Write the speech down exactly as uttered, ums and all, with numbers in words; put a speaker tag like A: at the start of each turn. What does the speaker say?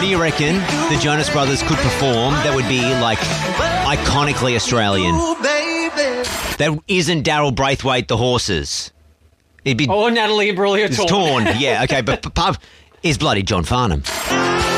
A: you reckon the Jonas Brothers could perform that would be, like, iconically Australian? That isn't Daryl Braithwaite, The Horses. It'd be...
B: Oh, Natalie Imbruglia,
A: It's torn. Yeah, okay, but, but, but is bloody John Farnham.